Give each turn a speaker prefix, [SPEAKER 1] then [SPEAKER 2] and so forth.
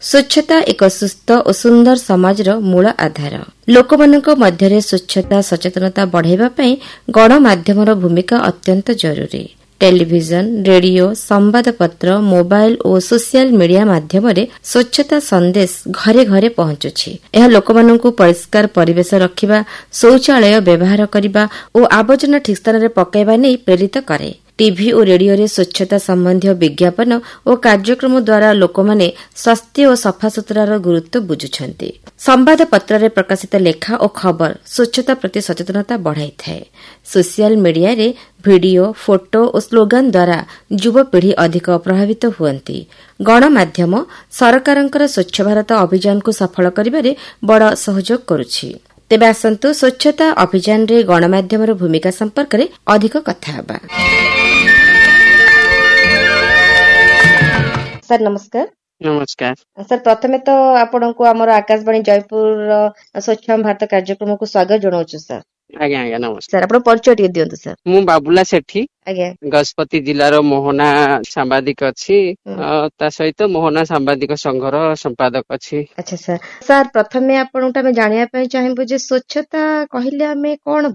[SPEAKER 1] ସ୍ୱଚ୍ଛତା ଏକ ସୁସ୍ଥ ଓ ସୁନ୍ଦର ସମାଜର ମୂଳ ଆଧାର। ଲୋକମାନଙ୍କ ମଧ୍ୟରେ ସ୍ୱଚ୍ଛତା ସଚେତନତା ବଢ଼ାଇବା ପାଇଁ ଗଣମାଧ୍ୟମର ଭୂମିକା ଅତ୍ୟନ୍ତ ଜରୁରୀ। ଟେଲିଭିଜନ, ରେଡିଓ, ସମ୍ବାଦପତ୍ର, ମୋବାଇଲ ଓ ସୋସିଆଲ ମିଡିଆ ମାଧ୍ୟମରେ ସ୍ୱଚ୍ଛତା ସନ୍ଦେଶ ଘରେ ଘରେ ପହଞ୍ଚୁଛି। ଏହା ଲୋକମାନଙ୍କୁ ପରିଷ୍କାର ପରିବେଶ ରଖିବା, ଶୌଚାଳୟ ବ୍ୟବହାର କରିବା ଓ ଆବର୍ଜନା ଠିକ୍ ସ୍ଥାନରେ ପକାଇବା ନେଇ ପ୍ରେରିତ କରେ। ଟିଭି ଓ ରେଡିଓରେ ସ୍ୱଚ୍ଛତା ସମ୍ବନ୍ଧୀୟ ବିଜ୍ଞାପନ ଓ କାର୍ଯ୍ୟକ୍ରମ ଦ୍ୱାରା ଲୋକମାନେ ସ୍ୱାସ୍ଥ୍ୟ ଓ ସଫାସୁତୁରାର ଗୁରୁତ୍ୱ ବୁଝୁଛନ୍ତି। ସମ୍ବାଦପତ୍ରରେ ପ୍ରକାଶିତ ଲେଖା ଓ ଖବର ସ୍ୱଚ୍ଛତା ପ୍ରତି ସଚେତନତା ବଢ଼ାଇଥାଏ। ସୋସିଆଲ ମିଡିଆରେ ଭିଡିଓ, ଫଟୋ ଓ ସ୍ଲୋଗାନ ଦ୍ୱାରା ଯୁବପିଢ଼ି ଅଧିକ ପ୍ରଭାବିତ ହୁଅନ୍ତି। ଗଣମାଧ୍ୟମ ସରକାରଙ୍କର ସ୍ୱଚ୍ଛ ଭାରତ ଅଭିଯାନକୁ ସଫଳ କରିବାରେ ବଡ଼ ସହଯୋଗ କରୁଛି। ତେବେ ଆସନ୍ତୁ ସ୍ୱଚ୍ଛତା ଅଭିଯାନରେ ଗଣମାଧ୍ୟମର ଭୂମିକା ସମ୍ପର୍କରେ ଅଧିକ କଥା ହେବା। ସାର୍ ନମସ୍କାର।
[SPEAKER 2] ନମସ୍କାର
[SPEAKER 1] ସାର୍, ପ୍ରଥମେ ତ ଆପଣଙ୍କୁ ଆମର ଆକାଶବାଣୀ ଜୟପୁରର ସ୍ୱଚ୍ଛ ଭାରତ କାର୍ଯ୍ୟକ୍ରମକୁ ସ୍ୱାଗତ ଜଣାଉଛୁ ସାର୍।
[SPEAKER 2] ଆଜ୍ଞା ଆଜ୍ଞା ନମସ୍କାର।
[SPEAKER 1] ସାର୍ ଆପଣ ପରିଚୟ ଟିକେ ଦିଅନ୍ତୁ ସାର୍।
[SPEAKER 2] ମୁଁ ବାବୁଲା ସେଠୀ,
[SPEAKER 1] ଆଜ୍ଞା
[SPEAKER 2] ଗଜପତି ଜିଲ୍ଲାର ମୋହନା ସାମ୍ବାଦିକ ଅଛି। ତା ସହିତ ମୋହନା ସାମ୍ବାଦିକ ସଂଘର ସମ୍ପାଦକ ଅଛି।
[SPEAKER 1] ଆଚ୍ଛା ସାର୍। ସାର୍ ପ୍ରଥମେ ଆପଣଙ୍କୁ ଆମେ ଜାଣିବା ପାଇଁ ଚାହିଁବୁ ଯେ ସ୍ୱଚ୍ଛତା କହିଲେ ଆମେ କଣ